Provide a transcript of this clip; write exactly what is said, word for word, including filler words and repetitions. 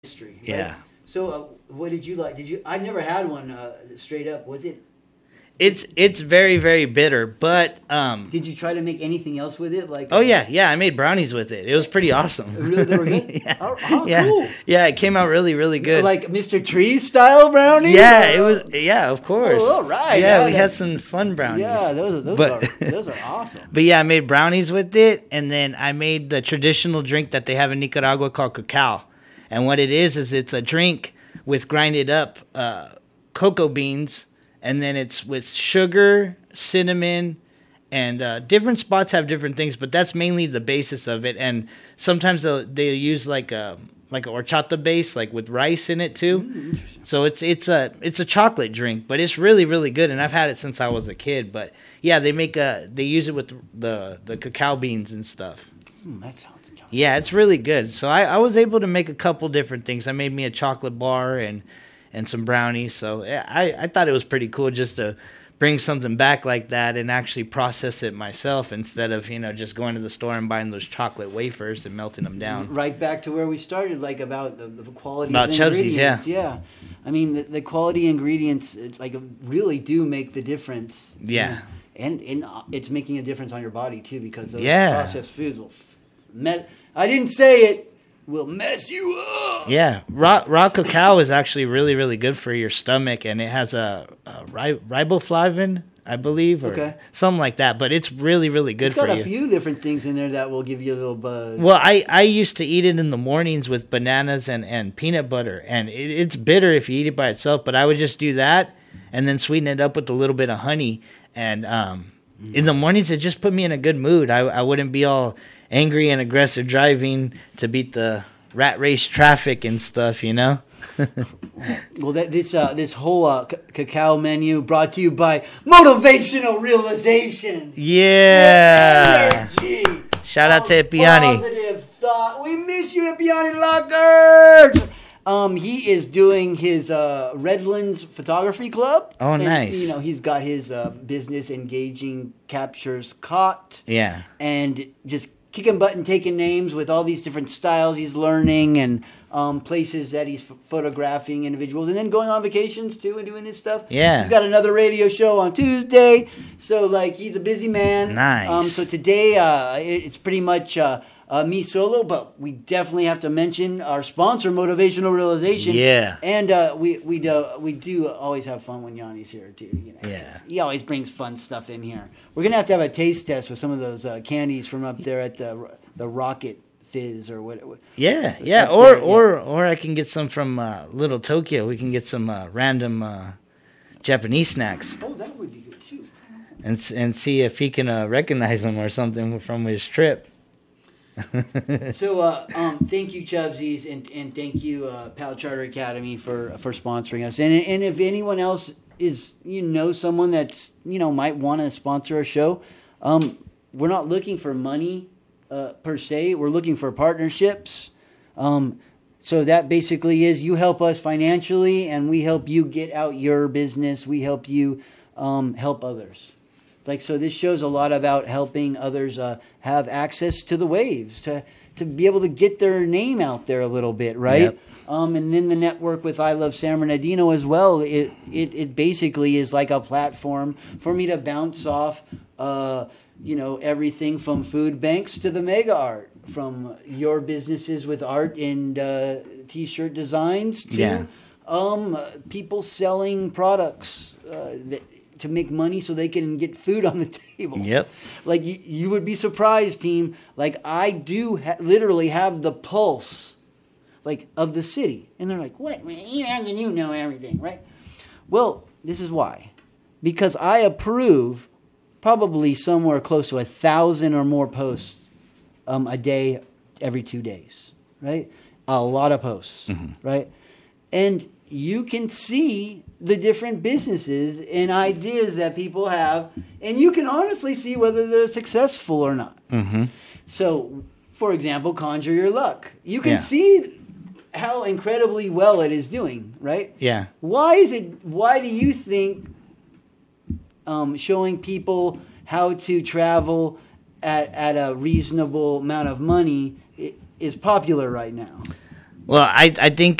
history. Right? Yeah. So, uh, what did you like? Did you? I never had one uh, straight up. Was it? It's it's very very bitter, but um. Did you try to make anything else with it? Like oh uh, yeah, yeah, I made brownies with it. It was pretty awesome. Really, they were good. yeah. Oh, oh, yeah, cool. Yeah, it came out really really good. Like Mister Trees style brownies. Yeah, or? It was. Yeah, of course. Oh, all right. Yeah, yeah we that, had some fun brownies. Yeah, those are those but, are those are awesome. But yeah, I made brownies with it, and then I made the traditional drink that they have in Nicaragua called cacao. And what it is is it's a drink with grinded up uh, cocoa beans, and then it's with sugar, cinnamon, and uh, different spots have different things, but that's mainly the basis of it. And sometimes they'll they use like a like a horchata base, like with rice in it too. Mm, so it's it's a it's a chocolate drink, but it's really really good. And I've had it since I was a kid. But yeah, they make a they use it with the the cacao beans and stuff. Mm, that sounds good. Yeah, it's really good. So I, I was able to make a couple different things. I made me a chocolate bar and and some brownies. So yeah, I, I thought it was pretty cool just to bring something back like that and actually process it myself instead of, you know, just going to the store and buying those chocolate wafers and melting them down. Right back to where we started, like about the, the quality about of Chubsy's, ingredients. yeah. Yeah. I mean, the, the quality ingredients, like, really do make the difference. Yeah. And, and it's making a difference on your body, too, because those yeah. processed foods will mess. I didn't say it. Will mess you up. Yeah, raw, raw cacao is actually really, really good for your stomach, and it has a, a ri- riboflavin, I believe, or okay. something like that. But it's really, really good for you. It's got a few different things in there that will give you a little buzz. Well, I, I used to eat it in the mornings with bananas and, and peanut butter, and it, it's bitter if you eat it by itself, but I would just do that and then sweeten it up with a little bit of honey. And um, mm. in the mornings, it just put me in a good mood. I, I wouldn't be all angry and aggressive driving to beat the rat race traffic and stuff, you know? Well, that, this uh, this whole uh, c- cacao menu brought to you by Motivational Realizations. Yeah. Energy. Shout out to Epiani. Positive thought. We miss you, Epiani Lockers. Um, he is doing his uh, Redlands Photography Club. Oh, and, nice. You know, he's got his uh, business engaging captures caught. Yeah. And just kicking butt and taking names with all these different styles he's learning and um, places that he's f- photographing individuals and then going on vacations too and doing his stuff. Yeah. He's got another radio show on Tuesday. So, like, he's a busy man. Nice. Um, so today uh, it, it's pretty much uh, uh, me solo, but we definitely have to mention our sponsor, Motivational Realization. Yeah. And uh, we we do, we do always have fun when Yanni's here too. You know, yeah. He always brings fun stuff in here. We're gonna have to have a taste test with some of those uh, candies from up there at the the Rocket Fizz or what. Yeah, yeah. Or there, yeah. or or I can get some from uh, Little Tokyo. We can get some uh, random uh, Japanese snacks. Oh, that would be good too. And and see if he can uh, recognize them or something from his trip. so uh, um, thank you, Chubsies, and, and thank you, uh, Pal Charter Academy, for for sponsoring us. And and if anyone else is, you know, someone that's, you know, might want to sponsor a show, um, we're not looking for money uh, per se. We're looking for partnerships. Um, so that basically is you help us financially, and we help you get out your business. We help you um, help others. Like, so this show's a lot about helping others uh, have access to the waves, to to be able to get their name out there a little bit, right? Yep. Um, and then the network with I Love San Bernardino as well. It, it it basically is like a platform for me to bounce off, uh, you know, everything from food banks to the mega art, from your businesses with art and uh, T-shirt designs to yeah. um, people selling products uh, that. to make money so they can get food on the table. Yep. Like, you, you would be surprised, team. Like, I do ha- literally have the pulse, like, of the city. And they're like, what? How can you know everything, right? Well, this is why. Because I approve probably somewhere close to a thousand or more posts um, a day, every two days, right? A lot of posts, mm-hmm. right? And you can see the different businesses and ideas that people have, and you can honestly see whether they're successful or not. Mm-hmm. So, for example, Conjure Your Luck. You can yeah. see how incredibly well it is doing, right? Yeah. Why is it? Why do you think um, showing people how to travel at at a reasonable amount of money is popular right now? Well, I I think